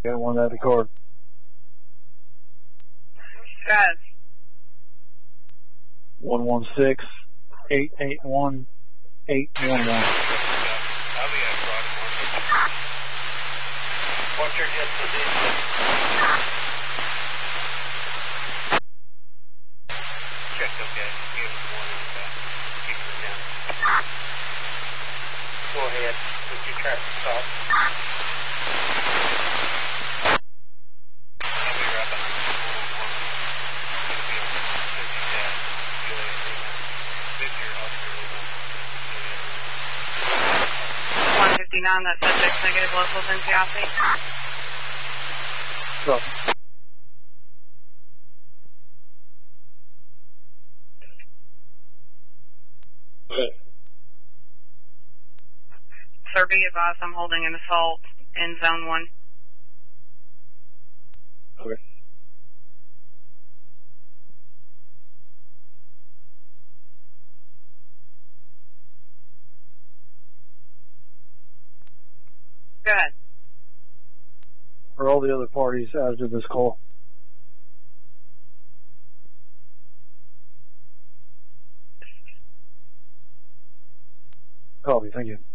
got one at the car. Guys. 116-881-811. I'll be at Broadmoor. What's your disposition? Check those guys. Give them warning about keeping them down. Go ahead. Put your traffic stop. I'll be right behind you. 159, that subject's negative locals in Piazzi. Stop. Sir, be advised I'm holding an assault in zone 1. Okay. Go ahead. For all the other parties after this call. Copy, thank you.